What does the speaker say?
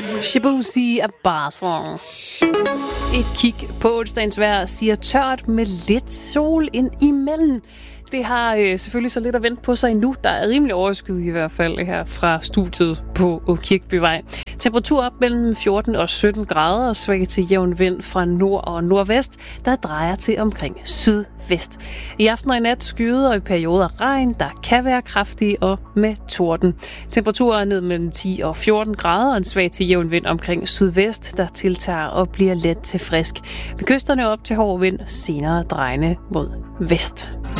Shabuzi af Barsong. Et kig på onsdagens vejr siger tørt med lidt sol ind imellem. Det har selvfølgelig så lidt at vente på sig endnu. Der er rimelig overskyet i hvert fald her fra studiet på Kirkebyvej. Temperatur op mellem 14 og 17 grader og svag til jævn vind fra nord og nordvest, der drejer til omkring sydvest. I aften og i nat skyder og i perioder regn, der kan være kraftige og med torden. Temperaturer er ned mellem 10 og 14 grader og en svag til jævn vind omkring sydvest, der tiltager og bliver let til frisk. Ved kysterne op til hård vind, senere drejende mod vest.